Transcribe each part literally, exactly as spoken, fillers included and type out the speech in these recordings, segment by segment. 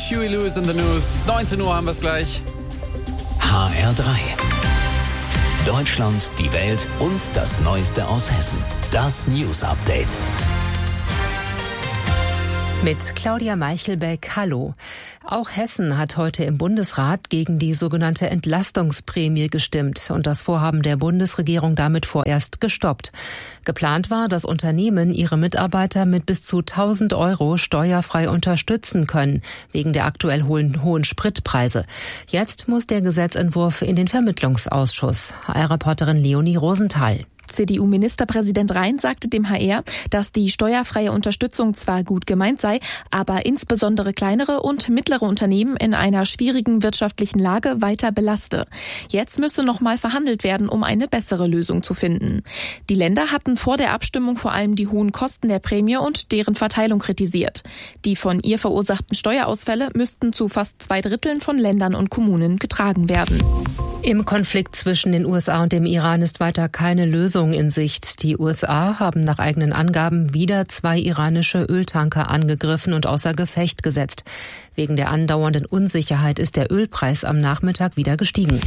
Huey Lewis in the News. neunzehn Uhr haben wir es gleich. H R drei. Deutschland, die Welt und das Neueste aus Hessen. Das News Update. Mit Claudia Meichelbeck, hallo. Auch Hessen hat heute im Bundesrat gegen die sogenannte Entlastungsprämie gestimmt und das Vorhaben der Bundesregierung damit vorerst gestoppt. Geplant war, dass Unternehmen ihre Mitarbeiter mit bis zu tausend Euro steuerfrei unterstützen können, wegen der aktuell hohen, hohen Spritpreise. Jetzt muss der Gesetzentwurf in den Vermittlungsausschuss. H R-Reporterin Leonie Rosenthal. C D U-Ministerpräsident Rhein sagte dem H R, dass die steuerfreie Unterstützung zwar gut gemeint sei, aber insbesondere kleinere und mittlere Unternehmen in einer schwierigen wirtschaftlichen Lage weiter belaste. Jetzt müsse noch mal verhandelt werden, um eine bessere Lösung zu finden. Die Länder hatten vor der Abstimmung vor allem die hohen Kosten der Prämie und deren Verteilung kritisiert. Die von ihr verursachten Steuerausfälle müssten zu fast zwei Dritteln von Ländern und Kommunen getragen werden. Im Konflikt zwischen den U S A und dem Iran ist weiter keine Lösung in Sicht. Die U S A haben nach eigenen Angaben wieder zwei iranische Öltanker angegriffen und außer Gefecht gesetzt. Wegen der andauernden Unsicherheit ist der Ölpreis am Nachmittag wieder gestiegen.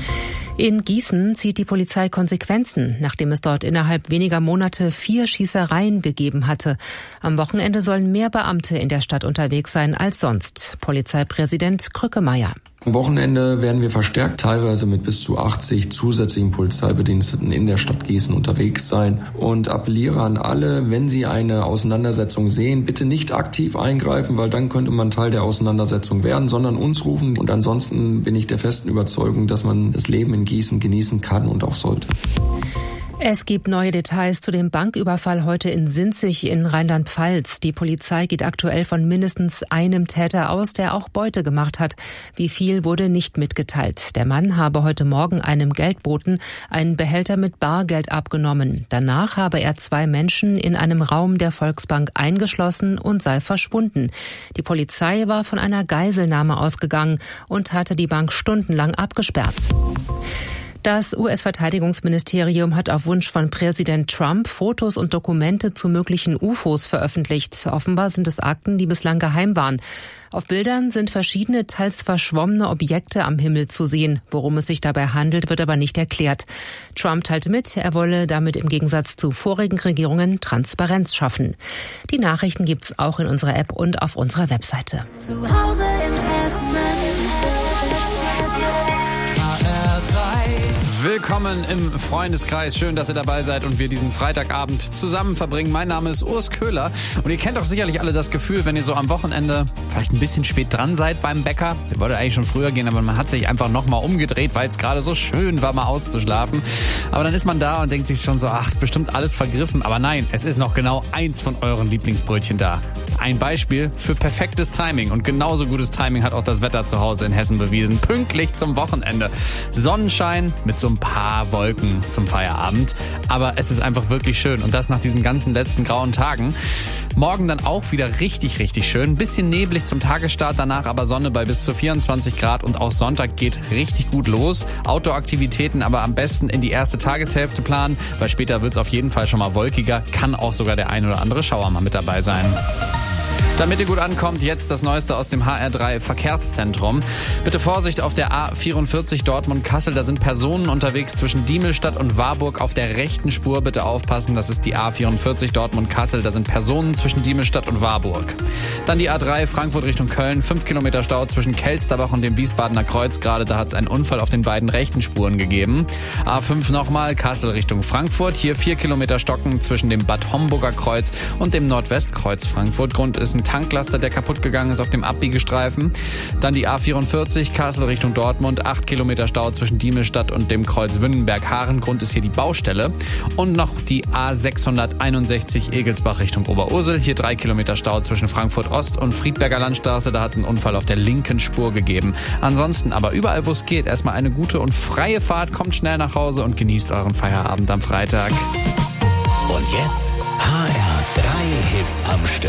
In Gießen zieht die Polizei Konsequenzen, nachdem es dort innerhalb weniger Monate vier Schießereien gegeben hatte. Am Wochenende sollen mehr Beamte in der Stadt unterwegs sein als sonst. Polizeipräsident Krückemeier. Am Wochenende werden wir verstärkt teilweise mit bis zu achtzig zusätzlichen Polizeibediensteten in der Stadt Gießen unterwegs sein und appelliere an alle, wenn sie eine Auseinandersetzung sehen, bitte nicht aktiv eingreifen, weil dann könnte man Teil der Auseinandersetzung werden, sondern uns rufen. Und ansonsten bin ich der festen Überzeugung, dass man das Leben in Gießen genießen kann und auch sollte. Es gibt neue Details zu dem Banküberfall heute in Sinzig in Rheinland-Pfalz. Die Polizei geht aktuell von mindestens einem Täter aus, der auch Beute gemacht hat. Wie viel wurde nicht mitgeteilt. Der Mann habe heute Morgen einem Geldboten einen Behälter mit Bargeld abgenommen. Danach habe er zwei Menschen in einem Raum der Volksbank eingeschlossen und sei verschwunden. Die Polizei war von einer Geiselnahme ausgegangen und hatte die Bank stundenlang abgesperrt. Das U S-Verteidigungsministerium hat auf Wunsch von Präsident Trump Fotos und Dokumente zu möglichen U F Os veröffentlicht. Offenbar sind es Akten, die bislang geheim waren. Auf Bildern sind verschiedene, teils verschwommene Objekte am Himmel zu sehen. Worum es sich dabei handelt, wird aber nicht erklärt. Trump teilte mit, er wolle damit im Gegensatz zu vorigen Regierungen Transparenz schaffen. Die Nachrichten gibt's auch in unserer App und auf unserer Webseite. Zu Hause in Hessen. Willkommen im Freundeskreis. Schön, dass ihr dabei seid und wir diesen Freitagabend zusammen verbringen. Mein Name ist Urs Köhler und ihr kennt doch sicherlich alle das Gefühl, wenn ihr so am Wochenende vielleicht ein bisschen spät dran seid beim Bäcker. Ihr wolltet eigentlich schon früher gehen, aber man hat sich einfach nochmal umgedreht, weil es gerade so schön war, mal auszuschlafen. Aber dann ist man da und denkt sich schon so, ach, ist bestimmt alles vergriffen. Aber nein, es ist noch genau eins von euren Lieblingsbrötchen da. Ein Beispiel für perfektes Timing und genauso gutes Timing hat auch das Wetter zu Hause in Hessen bewiesen. Pünktlich zum Wochenende. Sonnenschein mit so ein paar Wolken zum Feierabend. Aber es ist einfach wirklich schön und das nach diesen ganzen letzten grauen Tagen. Morgen dann auch wieder richtig, richtig schön. Ein bisschen neblig zum Tagesstart, danach aber Sonne bei bis zu vierundzwanzig Grad und auch Sonntag geht richtig gut los. Outdoor-Aktivitäten aber am besten in die erste Tageshälfte planen, weil später wird es auf jeden Fall schon mal wolkiger. Kann auch sogar der ein oder andere Schauer mal mit dabei sein. Damit ihr gut ankommt, jetzt das Neueste aus dem H R drei Verkehrszentrum. Bitte Vorsicht auf der A vierundvierzig Dortmund-Kassel. Da sind Personen unterwegs zwischen Diemelstadt und Warburg auf der rechten Spur. Bitte aufpassen, das ist die A vierundvierzig Dortmund-Kassel. Da sind Personen zwischen Diemelstadt und Warburg. Dann die A drei Frankfurt Richtung Köln. Fünf Kilometer Stau zwischen Kelsterbach und dem Wiesbadener Kreuz. Gerade da hat es einen Unfall auf den beiden rechten Spuren gegeben. A fünf nochmal, Kassel Richtung Frankfurt. Hier vier Kilometer Stocken zwischen dem Bad Homburger Kreuz und dem Nordwestkreuz Frankfurt. Grund ist ein Tanklaster, der kaputt gegangen ist auf dem Abbiegestreifen. Dann die A vierundvierzig, Kassel Richtung Dortmund, acht Kilometer Stau zwischen Diemelstadt und dem Kreuz Wünnenberg-Haaren. Grund ist hier die Baustelle. Und noch die A sechshunderteinundsechzig, Egelsbach Richtung Oberursel. Hier drei Kilometer Stau zwischen Frankfurt Ost und Friedberger Landstraße. Da hat es einen Unfall auf der linken Spur gegeben. Ansonsten aber überall, wo es geht, erstmal eine gute und freie Fahrt. Kommt schnell nach Hause und genießt euren Feierabend am Freitag. Und jetzt H R drei Hits am Stück.